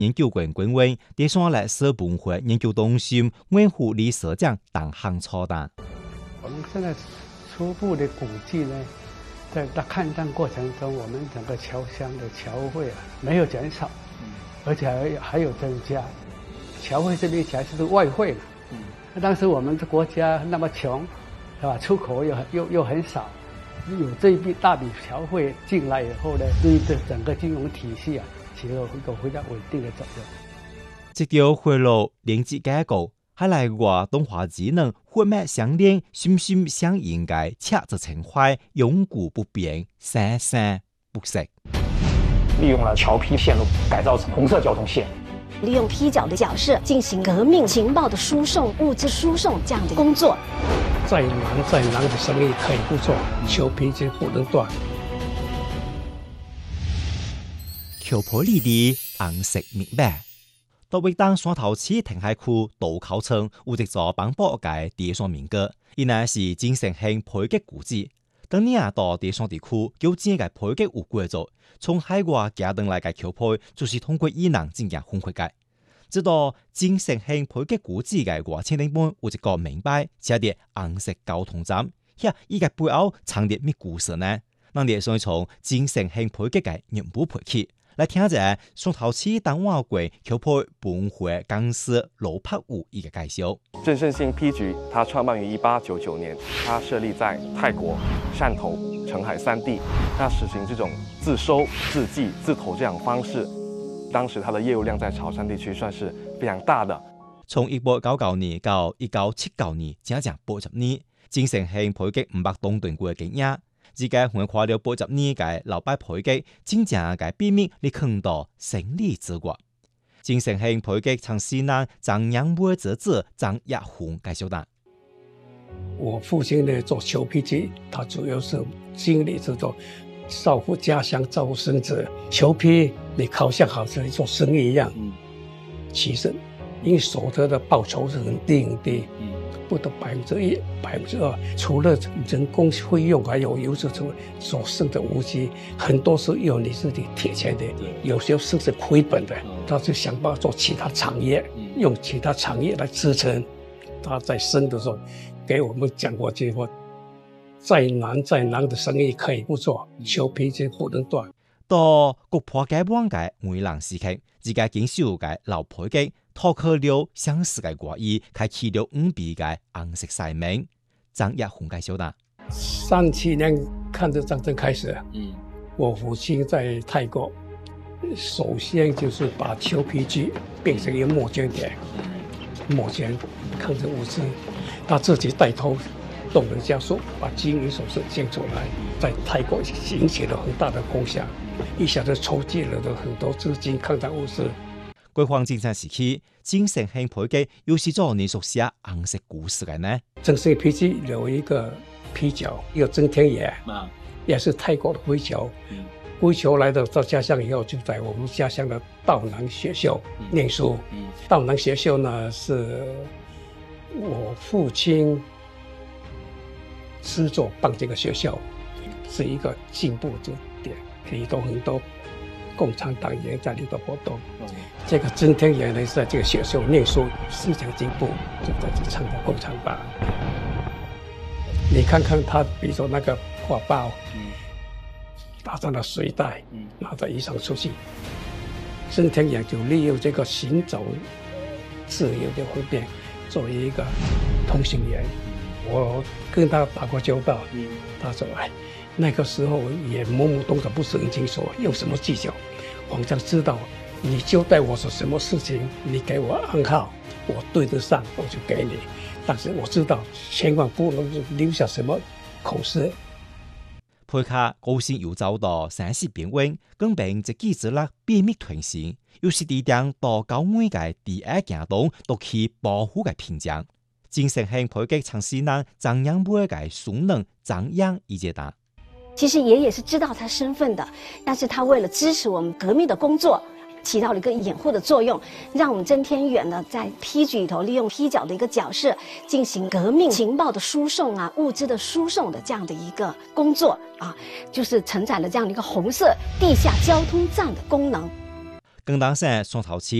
研究员官员第三来社本会研究中心文护理所长邓行操答。 我们现在初步的估计呢，在勘探过程中，我们整个侨乡的侨汇没有减少，而且还有增加。侨汇这边起来就是外汇嘛。那当时我们的国家那么穷，是吧？出口又很少，有这一大笔侨汇进来以后呢，对这整个金融体系起了一个非常稳定的作用。 这条回路连接改革，还来话动化技能血脉相连，心心相印嘅价值情怀永固不变，生生不息。 利用了侨批线路改造成红色交通线。 利用批角的角色进行革命情报的输送、物资输送这样的工作。 再难的生意可以不做，侨批就不能断。 侨批里的红色明白。到位当山头市停海区道口村有一座邦宝嘅地山民歌，伊乃是精神性批击古迹。当年到地山地区纠正嘅批击有过做，从海外寄回来嘅侨批，就是通过伊人进行分开嘅。直到精神性批击古迹嘅外千顶本有一个明白写的红色交通站，遐伊嘅背后藏着咩故事呢？咱哋先从精神性批击嘅人物培起。来听下山头市当晚过侨批本会讲师罗柏武一个介绍。 正胜兴批局，它创办于1899年，它设立在泰国、汕头、澄海三地。那实行这种自收、自计、自投这样方式，当时它的业务量在潮汕地区算是非常大的。 从1899年到1979年，整整80年，精神性批击500多吨过嘅经验。自家横跨了80年嘅老百批击，真正嘅秘密你看到胜利之外。精神性批击曾西南张杨梅之子张亚宏介绍的。 我父亲呢做侨批局，他主要是经历这种照顾家乡、照顾孙子。侨批你好像做生意一样，其实因为所得的报酬是很低很低。不到1%、2%，除了人工费用还有油脂之外，所剩的无息，很多是用你自己贴钱的，有时候甚至亏本的。他就想办法做其他产业，用其他产业来支撑。他在生的时候给我们讲过这句话：再难的生意可以不做，侨批就不能断。 到国破解放嘅危难时期，自家经手嘅老批击。脱去了相似嘅外衣，开启了5笔嘅红色使命。张亚宏介绍的。 37年抗日战争开始，我父亲在泰国，首先就是把侨批局变成一个募捐点，募捐抗日物资，他自己带头动人加速，把经营手势建出来，在泰国引起了很大的功效，一下子筹集了很多资金抗战物资。 解放战争时期，精神性批击又是做你所写红色故事嘅呢？ 正式批击有一个批角，一个曾天野，也是泰国的归侨。归侨来到家乡以后，就在我们家乡的道南学校念书。道南学校呢，是我父亲资助办这个学校，是一个进步之点，里头很多共产党员在里头活动。这个曾天野呢是在这个学校念书，思想进步，就在这参加共产党。你看看他，比如说那个画报，打上了水袋，拿着衣裳出去。曾天野就利用这个行走自由的方便，作为一个通行员。我跟他打过交道，他说：“哎，那个时候也懵懵懂懂，不是很清楚，用什么技巧。皇上知道。”你交代我说什么事情，你给我暗号，我对得上，我就给你。但是我知道，千万不能留下什么口实。 配卡高兴又走到山西边缘，更并一记子啦秘密团行，又是地点到高危嘅第一行动，都去保护嘅屏障。精神性批击长西南张杨梅嘅孙能张杨一节答。 其实爷爷是知道他身份的，但是他为了支持我们革命的工作。起到了一个掩护的作用，让我们曾天远呢在批局里头利用批角的一个角色进行革命情报的输送物资的输送的这样的一个工作就是承载了这样的一个红色地下交通站的功能。 广东省双头市